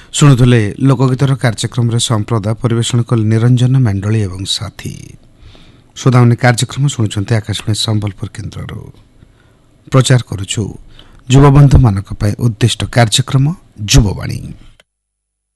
ଶୁଣୁଥିଲେ ଲୋକଗୀତର କାର୍ଯ୍ୟକ୍ରମରେ ସମ୍ପ୍ରଦା ପରିବେଷଣ କଲେ ନିରଞ୍ଜନ ମଣ୍ଡଳୀ ଏବଂ ସାଥୀ। ଶ୍ରୋତାମାନେ କାର୍ଯ୍ୟକ୍ରମ ଶୁଣୁଛନ୍ତି ଆକାଶବାଣୀ ସମ୍ବଲପୁର କେନ୍ଦ୍ରରୁ। ପ୍ରଚାର କରୁଛୁ ଯୁବବନ୍ଧୁମାନଙ୍କ ପାଇଁ ଉଦ୍ଦିଷ୍ଟ କାର୍ଯ୍ୟକ୍ରମ ଯୁବବାଣୀ।